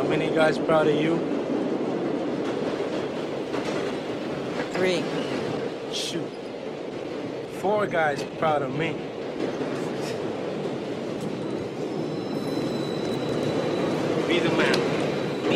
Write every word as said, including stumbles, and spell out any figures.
many guys proud of you? Three. Shoot. Four guys proud of me. Be the man.